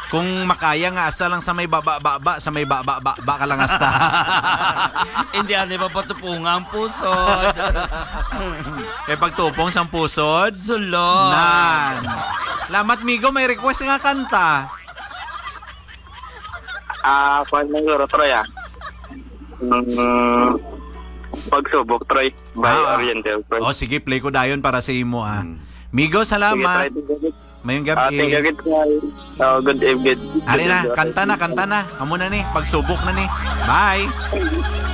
Kung makaya nga asta lang sa may baba sa may baba ka lang asta. Hindi ano ba patupungan pusod. Eh pagtupong sang pusod. Sulod. Nan. Lamat migo may request nga kanta. Kung siguro, Troy, Pagsubok, Troy, by Oriental. Troy. Oh sige, play ko dayon para sa imo Migo, Sige, salamat. Troy. Mayong Thank you, gabi. good evening. Ari na, kanta na. Amo na ni, pagsubok na ni. Bye.